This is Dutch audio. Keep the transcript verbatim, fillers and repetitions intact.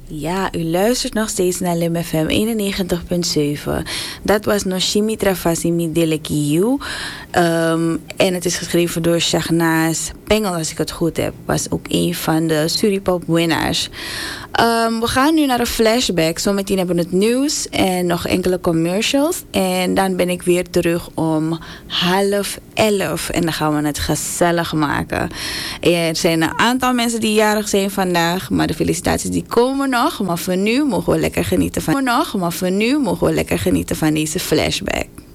Ja, u luistert nog steeds naar Lim F M eenennegentig punt zeven. Dat was Noshimi Travasi Midelekiyu. Um, en het is geschreven door Shahnaz Pengel, als ik het goed heb. Was ook een van de Suripop winnaars. Um, we gaan nu naar een flashback. Zometeen hebben we het nieuws en nog enkele commercials. En dan ben ik weer terug om half elf. En dan gaan we het gezellig maken. Er zijn een aantal mensen die jarig zijn vandaag. Maar de felicitaties die komen nog. Maar voor nu mogen we lekker genieten van, nog, maar voor nu mogen we lekker genieten van deze flashback.